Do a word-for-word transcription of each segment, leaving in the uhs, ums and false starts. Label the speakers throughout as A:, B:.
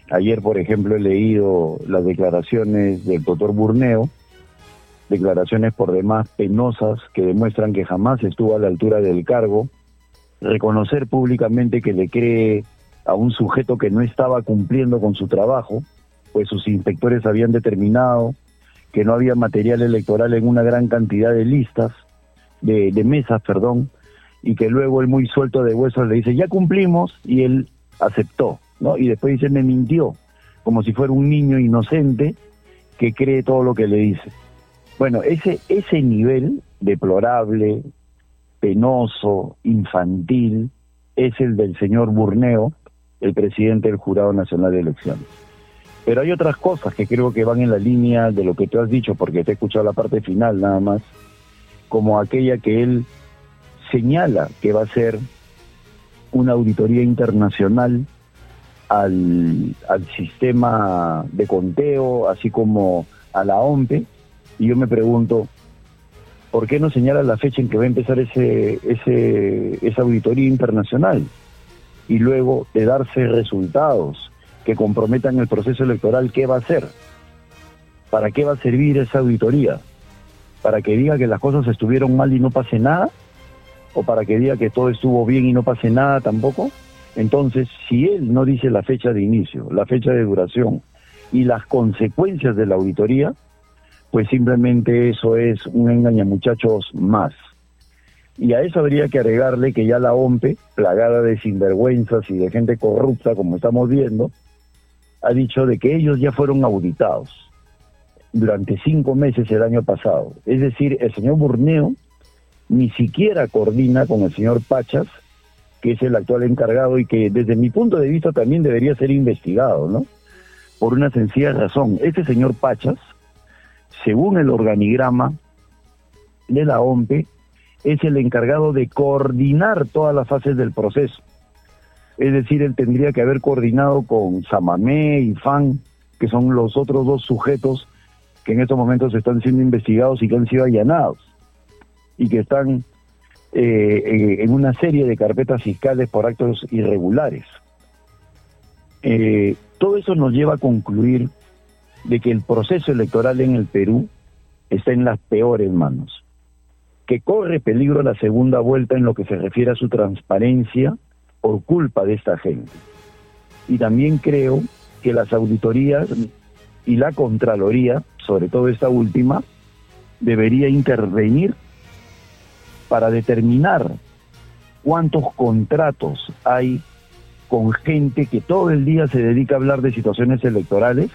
A: Ayer, por ejemplo, he leído las declaraciones del doctor Burneo, declaraciones por demás penosas que demuestran que jamás estuvo a la altura del cargo. Reconocer públicamente que le cree a un sujeto que no estaba cumpliendo con su trabajo, pues sus inspectores habían determinado que no había material electoral en una gran cantidad de listas, de, de mesas, perdón, y que luego él muy suelto de huesos le dice, ya cumplimos, y él aceptó, ¿no? Y después dice, me mintió, como si fuera un niño inocente que cree todo lo que le dice. Bueno, ese, ese nivel deplorable, penoso, infantil, es el del señor Burneo, el presidente del Jurado Nacional de Elecciones. Pero hay otras cosas que creo que van en la línea de lo que tú has dicho, porque te he escuchado la parte final nada más, como aquella que él señala que va a ser una auditoría internacional al, al sistema de conteo, así como a la O M P E, y yo me pregunto, ¿por qué no señala la fecha en que va a empezar ese, ese, esa auditoría internacional? Y luego de darse resultados que comprometan el proceso electoral, ¿qué va a hacer? ¿Para qué va a servir esa auditoría? ¿Para que diga que las cosas estuvieron mal y no pase nada? ¿O para que diga que todo estuvo bien y no pase nada tampoco? Entonces, si él no dice la fecha de inicio, la fecha de duración y las consecuencias de la auditoría, pues simplemente eso es un engañamuchachos más. Y a eso habría que agregarle que ya la O M P E, plagada de sinvergüenzas y de gente corrupta, como estamos viendo, ha dicho de que ellos ya fueron auditados durante cinco meses el año pasado. Es decir, el señor Burneo ni siquiera coordina con el señor Pachas, que es el actual encargado y que desde mi punto de vista también debería ser investigado, ¿no? Por una sencilla razón. Este señor Pachas, según el organigrama de la O M P E, es el encargado de coordinar todas las fases del proceso. Es decir, él tendría que haber coordinado con Samamé y F A N, que son los otros dos sujetos que en estos momentos están siendo investigados y que han sido allanados, y que están eh, eh, en una serie de carpetas fiscales por actos irregulares. Eh, todo eso nos lleva a concluir de que el proceso electoral en el Perú está en las peores manos, que corre peligro la segunda vuelta en lo que se refiere a su transparencia por culpa de esta gente. Y también creo que las auditorías y la Contraloría, sobre todo esta última, debería intervenir para determinar cuántos contratos hay con gente que todo el día se dedica a hablar de situaciones electorales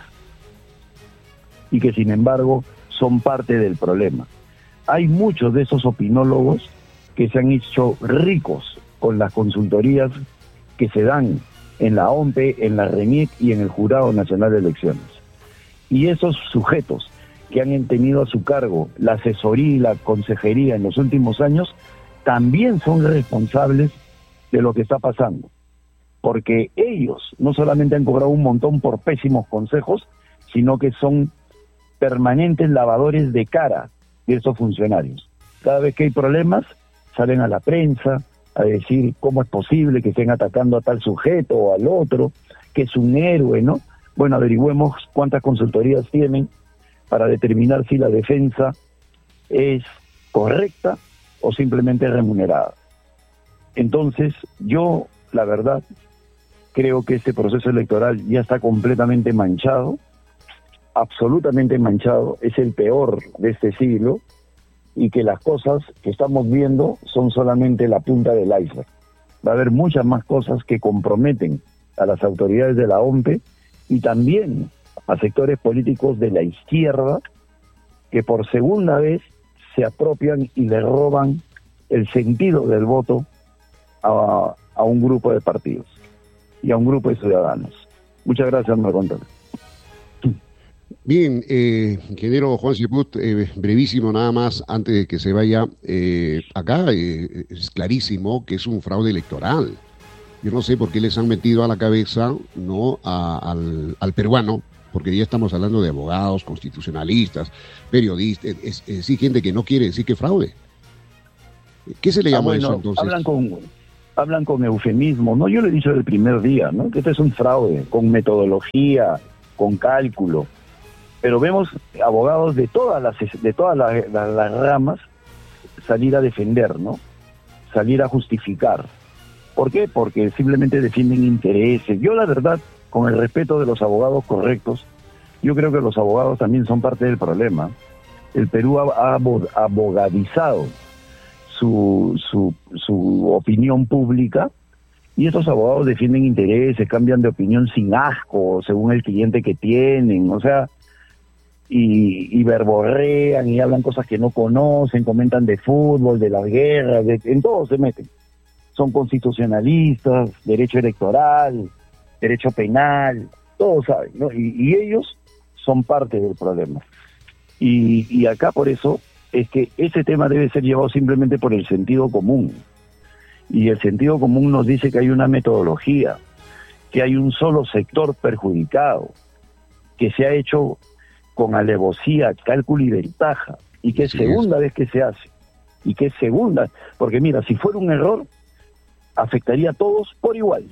A: y que sin embargo son parte del problema. Hay muchos de esos opinólogos que se han hecho ricos con las consultorías que se dan en la O M P E, en la RENIEC y en el Jurado Nacional de Elecciones. Y esos sujetos que han tenido a su cargo la asesoría y la consejería en los últimos años también son responsables de lo que está pasando. Porque ellos no solamente han cobrado un montón por pésimos consejos, sino que son permanentes lavadores de cara de estos funcionarios. Cada vez que hay problemas, salen a la prensa a decir cómo es posible que estén atacando a tal sujeto o al otro, que es un héroe, ¿no? Bueno, averigüemos cuántas consultorías tienen para determinar si la defensa es correcta o simplemente remunerada. Entonces, yo, la verdad, creo que este proceso electoral ya está completamente manchado, absolutamente manchado, es el peor de este siglo, y que las cosas que estamos viendo son solamente la punta del iceberg. Va a haber muchas más cosas que comprometen a las autoridades de la O M P E y también a sectores políticos de la izquierda que por segunda vez se apropian y le roban el sentido del voto a, a un grupo de partidos y a un grupo de ciudadanos. Muchas gracias, Marco Antonio.
B: Bien, eh, ingeniero Juan Siput, eh, brevísimo nada más antes de que se vaya. Eh, acá eh, es clarísimo que es un fraude electoral. Yo no sé por qué les han metido a la cabeza no a, al, al peruano, porque ya estamos hablando de abogados, constitucionalistas, periodistas, es, es, es gente que no quiere decir que fraude. ¿Qué se le llama ah, bueno, eso entonces?
A: Hablan con, hablan con eufemismo, ¿no? Yo lo he dicho desde el primer día, ¿no? Que este es un fraude, con metodología, con cálculo. Pero vemos abogados de todas las de todas las, las, las ramas salir a defender, ¿no? Salir a justificar. ¿Por qué? Porque simplemente defienden intereses. Yo, la verdad, con el respeto de los abogados correctos, yo creo que los abogados también son parte del problema. El Perú ha, ha abogadizado su, su, su opinión pública, y estos abogados defienden intereses, cambian de opinión sin asco, según el cliente que tienen, o sea, y, y verborrean y hablan cosas que no conocen, comentan de fútbol, de las guerras, de, en todo se meten. Son constitucionalistas, derecho electoral, derecho penal, todos saben, ¿no? Y, y ellos son parte del problema. Y, y acá por eso es que ese tema debe ser llevado simplemente por el sentido común. Y el sentido común nos dice que hay una metodología, que hay un solo sector perjudicado, que se ha hecho con alevosía, cálculo y ventaja, y que es segunda vez que se hace, y que es segunda, porque mira, si fuera un error, afectaría a todos por igual.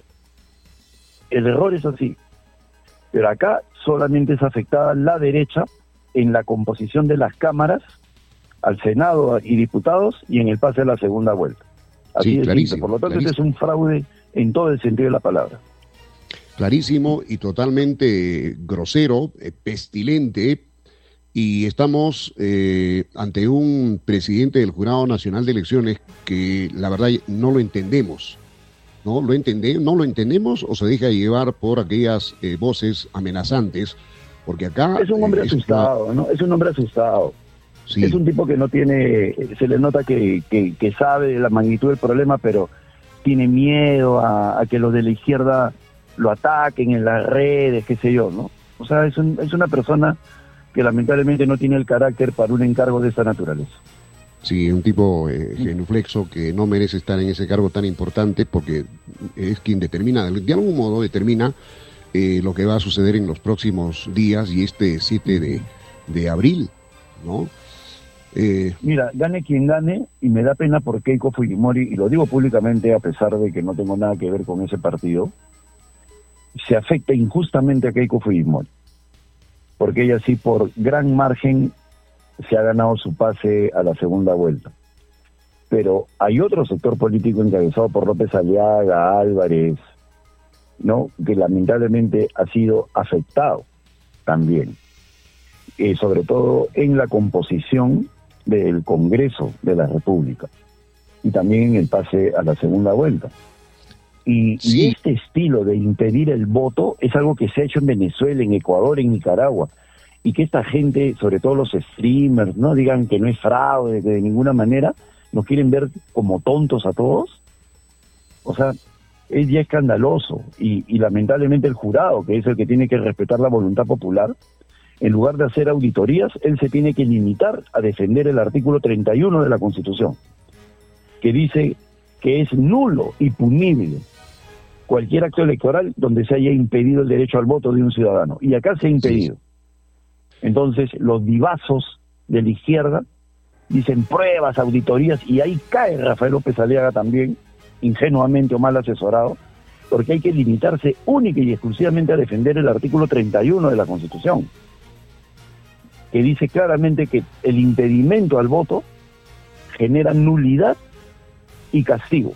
A: El error es así, pero acá solamente es afectada la derecha en la composición de las cámaras, al Senado y diputados, y en el pase a la segunda vuelta. Así
B: sí,
A: es,
B: clarísimo.
A: Por lo tanto,
B: clarísimo.
A: este es un fraude en todo el sentido de la palabra.
B: Clarísimo y totalmente grosero, eh, pestilente, y estamos eh, ante un presidente del Jurado Nacional de Elecciones que la verdad no lo entendemos. ¿No lo, entende, no lo entendemos o se deja llevar por aquellas eh, voces amenazantes? Porque acá...
A: Es un hombre
B: eh, es
A: asustado,
B: una...
A: ¿no? Es un hombre asustado.
B: Sí.
A: Es un tipo que no tiene, se le nota que, que, que sabe la magnitud del problema, pero tiene miedo a, a que los de la izquierda lo ataquen en las redes, qué sé yo, ¿no? O sea, es, un, es una persona que lamentablemente no tiene el carácter para un encargo de esta naturaleza.
B: Sí, un tipo eh, genuflexo que no merece estar en ese cargo tan importante porque es quien determina, de algún modo determina eh, lo que va a suceder en los próximos días y este siete de, de abril, ¿no? Eh,
A: Mira, gane quien gane, y me da pena por Keiko Fujimori, y lo digo públicamente a pesar de que no tengo nada que ver con ese partido, se afecta injustamente a Keiko Fujimori, porque ella sí por gran margen se ha ganado su pase a la segunda vuelta. Pero hay otro sector político encabezado por López Aliaga, Álvarez, ¿no?, que lamentablemente ha sido afectado también, eh, sobre todo en la composición del Congreso de la República y también en el pase a la segunda vuelta. Y,
B: sí.
A: y este estilo de impedir el voto es algo que se ha hecho en Venezuela, en Ecuador, en Nicaragua, y que esta gente, sobre todo los streamers, no digan que no es fraude, que de ninguna manera nos quieren ver como tontos a todos. O sea, es ya escandaloso, y, y lamentablemente el jurado, que es el que tiene que respetar la voluntad popular, en lugar de hacer auditorías, él se tiene que limitar a defender el artículo treinta y uno de la Constitución, que dice que es nulo y punible cualquier acto electoral donde se haya impedido el derecho al voto de un ciudadano. Y acá se ha impedido. Sí. Entonces, los divazos de la izquierda dicen pruebas, auditorías, y ahí cae Rafael López Aliaga también, ingenuamente o mal asesorado, porque hay que limitarse única y exclusivamente a defender el artículo treinta y uno de la Constitución, que dice claramente que el impedimento al voto genera nulidad y castigo.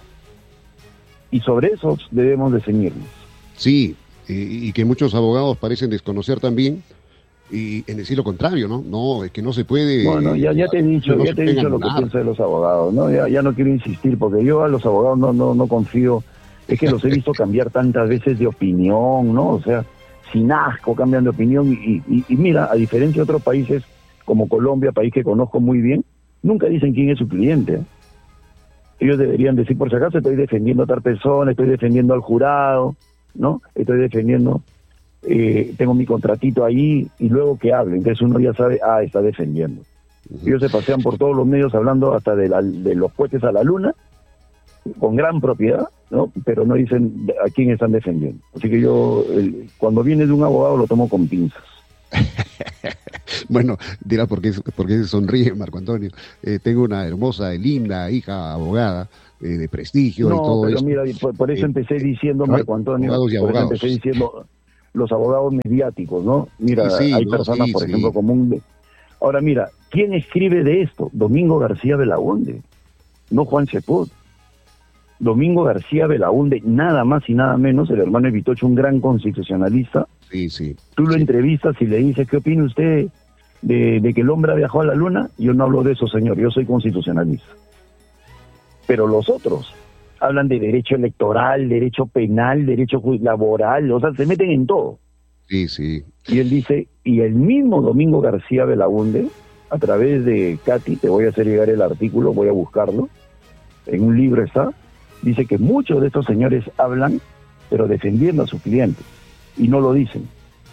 A: Y sobre eso debemos de ceñirnos.
B: Sí, y, y que muchos abogados parecen desconocer también, y en decir lo contrario, ¿no? No, es que no se puede...
A: Bueno, ya, ya te he dicho, no ya te he dicho lo que pienso de los abogados, ¿no? Ya, ya no quiero insistir, porque yo a los abogados no, no, no confío. Es que los he visto cambiar tantas veces de opinión, ¿no? O sea, sin asco cambian de opinión, y, y, y mira, a diferencia de otros países como Colombia, país que conozco muy bien, nunca dicen quién es su cliente. Ellos deberían decir, por si acaso estoy defendiendo a tal persona, estoy defendiendo al jurado, ¿no? Estoy defendiendo, eh, tengo mi contratito ahí, y luego que hable. Entonces uno ya sabe, ah, está defendiendo. Uh-huh. Ellos se pasean por todos los medios hablando hasta de, la, de los cohetes a la luna, con gran propiedad, ¿no? Pero no dicen a quién están defendiendo. Así que yo, el, cuando viene de un abogado, lo tomo con pinzas.
B: Bueno, dirá por qué, por qué se sonríe Marco Antonio. Eh, tengo una hermosa y linda hija abogada eh, de prestigio y
A: No,
B: todo
A: pero
B: eso.
A: mira, por, por eso
B: Eh,
A: empecé diciendo,
B: hay
A: Marco Antonio,
B: abogados y
A: por eso
B: abogados.
A: empecé diciendo los abogados mediáticos, ¿no? Mira,
B: Sí, sí,
A: hay
B: no,
A: personas,
B: sí,
A: por
B: sí.
A: ejemplo, como un... Ahora mira, ¿quién escribe de esto? Domingo García Belaúnde, no Juan Cepot. Domingo García Belaúnde, nada más y nada menos, el hermano de Vitocho, un gran constitucionalista.
B: Sí, sí.
A: Tú lo
B: sí.
A: entrevistas y le dices, ¿qué opina usted de, de que el hombre ha viajado a la luna? Yo no hablo de eso, señor, yo soy constitucionalista. Pero los otros hablan de derecho electoral, derecho penal, derecho laboral, o sea, se meten en todo.
B: Sí, sí.
A: Y él dice, y el mismo Domingo García Belaúnde, a través de Katy, te voy a hacer llegar el artículo, voy a buscarlo, en un libro está, dice que muchos de estos señores hablan, pero defendiendo a sus clientes, y no lo dicen.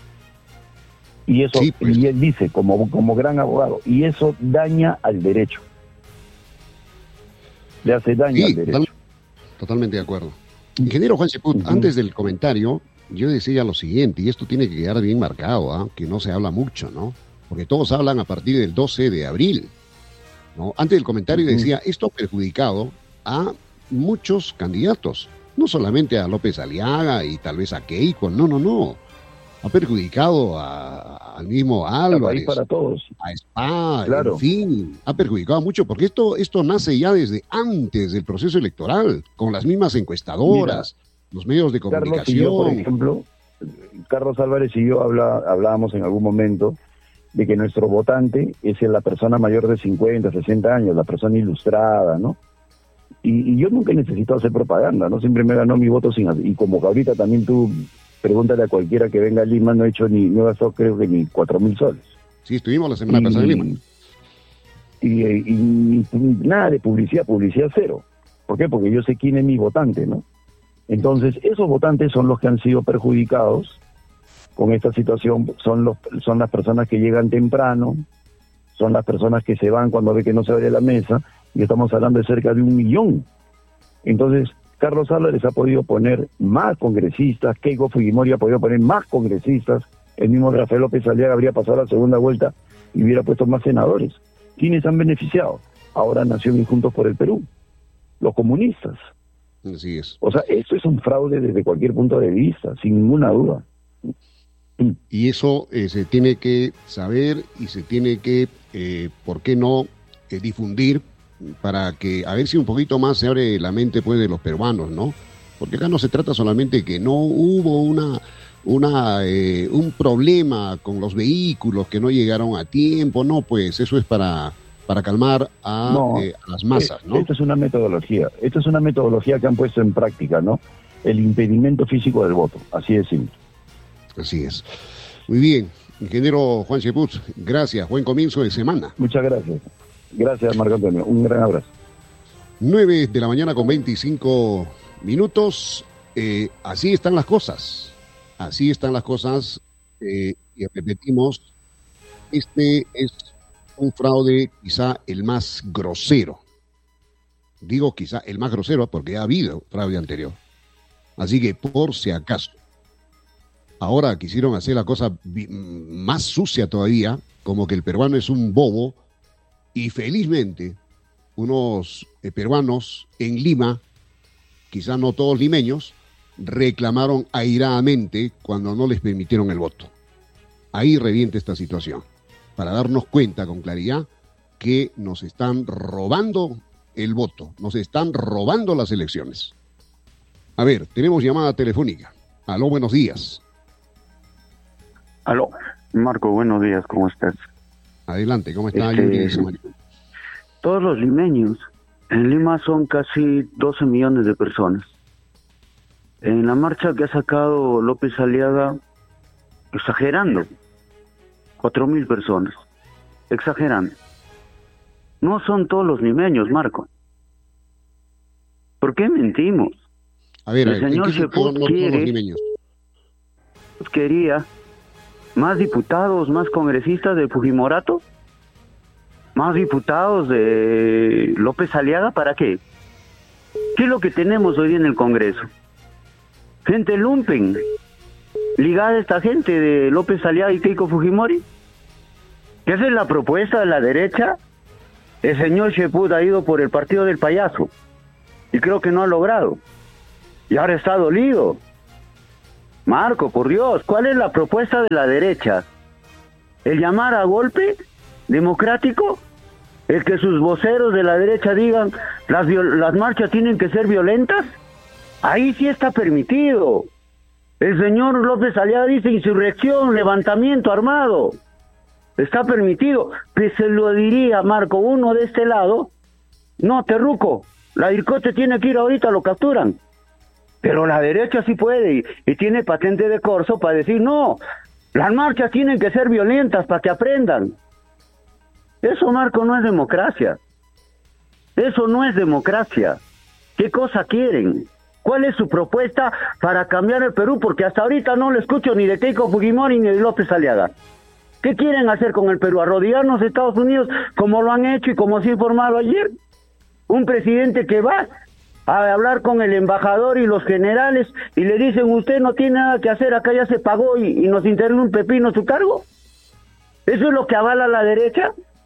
A: Y eso,
B: Sí, pues.
A: y él dice, como, como gran abogado, y eso daña al derecho. Le hace daño
B: Sí,
A: al derecho.
B: total- totalmente de acuerdo. Ingeniero Juan Ceput,
A: Ujú.
B: antes del comentario, yo decía lo siguiente, y esto tiene que quedar bien marcado, ¿ah? Que no se habla mucho, ¿no? Porque todos hablan a partir del doce de abril, ¿no? Antes del comentario
A: Ujú.
B: decía, esto ha perjudicado a muchos candidatos, no solamente a López Aliaga y tal vez a Keiko, no, no, no. Ha perjudicado a- al mismo
A: Al país
B: Álvarez,
A: para todos.
B: a Spa,
A: Claro.
B: en fin, ha perjudicado mucho, porque esto, esto nace ya desde antes del proceso electoral, con las mismas encuestadoras, los medios de
A: Carlos y yo, por
B: comunicación.
A: ejemplo, Carlos Álvarez y yo habla, hablábamos en algún momento de que nuestro votante es la persona mayor de cincuenta, sesenta años, la persona ilustrada, ¿no? Y, y yo nunca he necesitado hacer propaganda, ¿no? Siempre me ganó mi voto sin hacer- y como que ahorita también tú pregúntale a cualquiera que venga a Lima, no he hecho ni, no he gastado creo que ni cuatro mil soles.
B: Sí, estuvimos la semana
A: Y-
B: pasada en Lima.
A: Y, y- y nada de publicidad, publicidad cero. ¿Por qué? Porque yo sé quién es mi votante, ¿no? Entonces, esos votantes son los que han sido perjudicados con esta situación, son los son las personas que llegan temprano, son las personas que se van cuando ve que no se va de la mesa, y estamos hablando de cerca de un millón. Entonces, Carlos Álvarez ha podido poner más congresistas, Keiko Fujimori ha podido poner más congresistas, el mismo Rafael López Aliaga habría pasado a la segunda vuelta y hubiera puesto más senadores. ¿Quiénes han beneficiado? Ahora Nación y Juntos por el Perú, los comunistas.
B: Así es.
A: O sea, esto es un fraude desde cualquier punto de vista, sin ninguna duda.
B: Y eso eh, se tiene que saber y se tiene que, eh, ¿por qué no?, eh, difundir para que a ver si un poquito más se abre la mente pues de los peruanos, ¿no? Porque acá no se trata solamente de que no hubo una, una eh, un problema con los vehículos que no llegaron a tiempo, no, pues eso es para, para calmar a,
A: No,
B: eh, a las masas, ¿no?
A: Esto es una metodología, esto es una metodología que han puesto en práctica, ¿no? El impedimento físico del voto, así de simple.
B: Así es. Muy bien, ingeniero Juan Ceput, gracias, buen comienzo de semana.
A: Muchas gracias. Gracias, Marco Antonio. Un gran abrazo.
B: nueve de la mañana con veinticinco minutos. Eh, así están las cosas. Así están las cosas. Eh, y repetimos, este es un fraude quizá el más grosero. Digo quizá el más grosero porque ha habido fraude anterior. Así que por si acaso, ahora quisieron hacer la cosa vi- más sucia todavía, como que el peruano es un bobo. Y felizmente, unos eh, peruanos en Lima, quizá no todos limeños, reclamaron airadamente cuando no les permitieron el voto. Ahí reviente esta situación, para darnos cuenta con claridad que nos están robando el voto, nos están robando las elecciones. A ver, tenemos llamada telefónica. Aló, buenos días.
C: Aló, Marco, buenos días, ¿cómo estás?
B: Adelante, ¿cómo está
C: Este,
B: Yuri Samario?
C: Todos los limeños, en Lima son casi doce millones de personas. En la marcha que ha sacado López Aliaga, exagerando, cuatro mil personas, exagerando. No son todos los limeños, Marco. ¿Por qué mentimos?
B: A ver, a
C: el
B: ver, ¿en
C: señor
B: qué sentido
C: Ceput
B: no todos los
C: quiere-
B: limeños?
C: Pues quería más diputados, más congresistas de Fujimorato, más diputados de López Aliaga, ¿para qué? ¿Qué es lo que tenemos hoy día en el Congreso? Gente lumpen, ligada a esta gente de López Aliaga y Keiko Fujimori. que esa es la propuesta de la derecha. El señor Cheput ha ido por el partido del payaso y creo que no ha logrado. Y ahora está dolido. Marco, por Dios, ¿cuál es la propuesta de la derecha? ¿El llamar a golpe democrático? ¿El que sus voceros de la derecha digan las, las marchas tienen que ser violentas? Ahí sí está permitido. El señor López Aliaga dice insurrección, levantamiento armado. Está permitido. Que se lo diría, Marco, uno de este lado, no, terruco, la IRCOTE tiene que ir ahorita, lo capturan. Pero la derecha sí puede y, y tiene patente de corso para decir, no, las marchas tienen que ser violentas para que aprendan. Eso, Marco, no es democracia. Eso no es democracia. ¿Qué cosa quieren? ¿Cuál es su propuesta para cambiar el Perú? Porque hasta ahorita no lo escucho ni de Keiko Fujimori ni de López Aliaga. ¿Qué quieren hacer con el Perú? ¿Arrodillarnos a Estados Unidos como lo han hecho y como se ha informado ayer? Un presidente que va a hablar con el embajador y los generales y le dicen, usted no tiene nada que hacer, acá ya se pagó y, y nos interna un pepino su cargo. ¿Eso es lo que avala la derecha?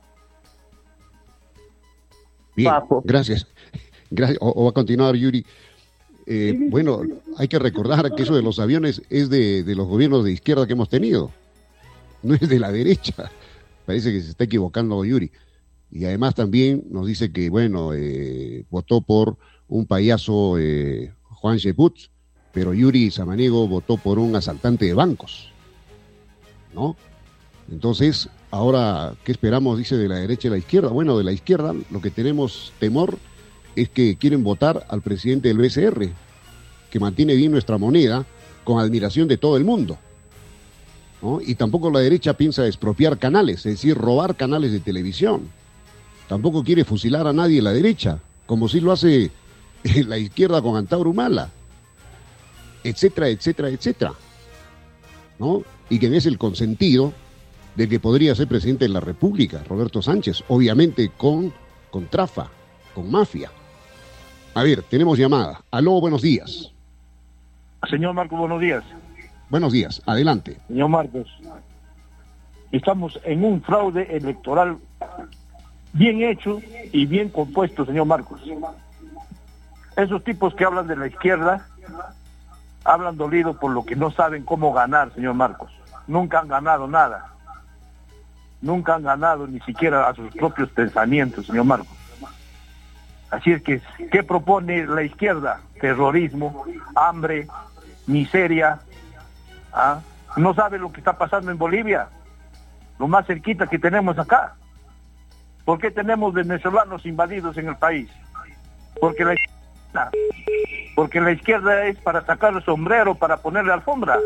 B: Bien, Papo. Gracias. Gracias. O, o va a continuar, Yuri. Eh, bueno, hay que recordar que eso de los aviones es de, de los gobiernos de izquierda que hemos tenido, no es de la derecha. Parece que se está equivocando Yuri. Y además también nos dice que, bueno, eh, votó por un payaso, eh, Juan Cheput, pero Yuri Samaniego votó por un asaltante de bancos, ¿no? Entonces, ahora, ¿qué esperamos? Dice de la derecha y la izquierda. Bueno, de la izquierda lo que tenemos temor es que quieren votar al presidente del B C R, que mantiene bien nuestra moneda, con admiración de todo el mundo, ¿no? Y tampoco la derecha piensa expropiar canales, es decir, robar canales de televisión. Tampoco quiere fusilar a nadie la derecha, como si lo hace la izquierda con Antauro Humala, etcétera, etcétera, etcétera, ¿no? Y que es el consentido de que podría ser presidente de la República, Roberto Sánchez, obviamente con, con trafa, con mafia. A ver, tenemos llamada. Aló, buenos días.
D: Señor Marcos, buenos días.
B: Buenos días, adelante.
D: Señor Marcos, estamos en un fraude electoral bien hecho y bien compuesto, señor Marcos. Esos tipos que hablan de la izquierda hablan dolido por lo que no saben cómo ganar, señor Marcos. Nunca han ganado nada. Nunca han ganado ni siquiera a sus propios pensamientos, señor Marcos. Así es que, ¿qué propone la izquierda? Terrorismo, hambre, miseria. ¿Ah? No sabe lo que está pasando en Bolivia, lo más cerquita que tenemos acá. ¿Por qué tenemos venezolanos invadidos en el país? Porque la izquierda, porque la izquierda es para sacar el sombrero, para ponerle alfombra.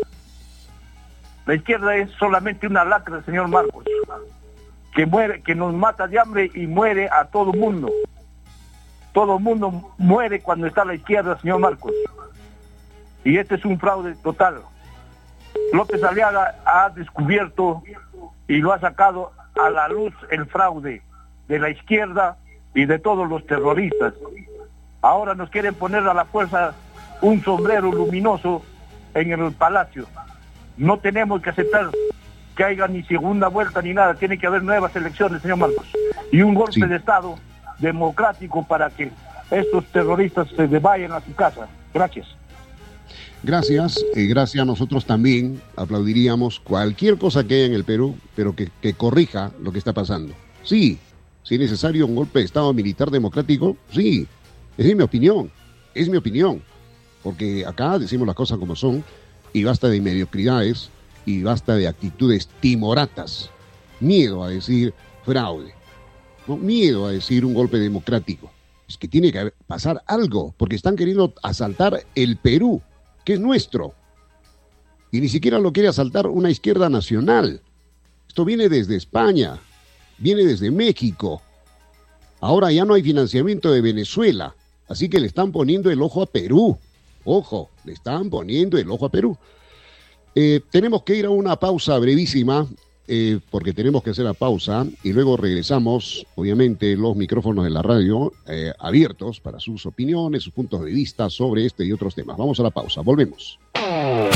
D: La izquierda es solamente una lacra, señor Marcos, que muere, que nos mata de hambre y muere a todo mundo. Todo el mundo muere cuando está a la izquierda, señor Marcos. Y este es un fraude total. López Aliaga ha descubierto y lo ha sacado a la luz el fraude de la izquierda y de todos los terroristas. Ahora nos quieren poner a la fuerza un sombrero luminoso en el palacio. No tenemos que aceptar que haya ni segunda vuelta ni nada. Tiene que haber nuevas elecciones, señor Marcos. Y un golpe sí. de Estado democrático para que estos terroristas se vayan a su casa. Gracias.
B: Gracias, eh, gracias a nosotros también aplaudiríamos cualquier cosa que haya en el Perú, pero que, que corrija lo que está pasando. Sí, si es necesario un golpe de Estado militar democrático, sí, es mi opinión, es mi opinión, porque acá decimos las cosas como son y basta de mediocridades y basta de actitudes timoratas, miedo a decir fraude, ¿no? Miedo a decir un golpe democrático. Es que tiene que pasar algo, porque están queriendo asaltar el Perú, que es nuestro, y ni siquiera lo quiere asaltar una izquierda nacional. Esto viene desde España, viene desde México. Ahora ya no hay financiamiento de Venezuela, así que le están poniendo el ojo a Perú. Ojo, le están poniendo el ojo a Perú. Eh, tenemos que ir a una pausa brevísima, eh, porque tenemos que hacer la pausa, y luego regresamos, obviamente, los micrófonos de la radio eh, abiertos para sus opiniones, sus puntos de vista sobre este y otros temas. Vamos a la pausa, volvemos.